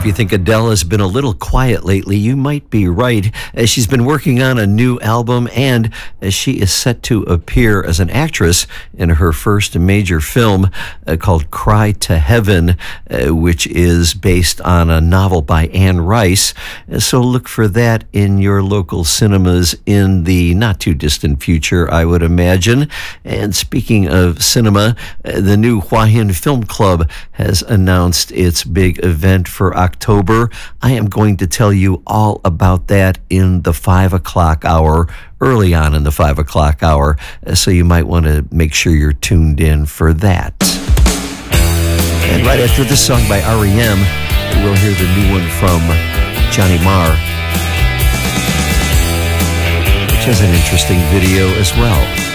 you think Adele has been a little quiet lately, you might be right. She's been working on a new album, and she is set to appear as an actress in her first major film called Cry to Heaven, which is based on a novel by Anne Rice. So look for that in your local cinemas in the not too distant future, I would imagine. And speaking of cinema, the new Hua Hin Film Club has announced its big event for October. I am going to tell you all about that in the 5 o'clock hour, early on in the 5 o'clock hour, so you might want to make sure you're tuned in for that. And right after this song by R.E.M., we'll hear the new one from Johnny Marr, which has an interesting video as well.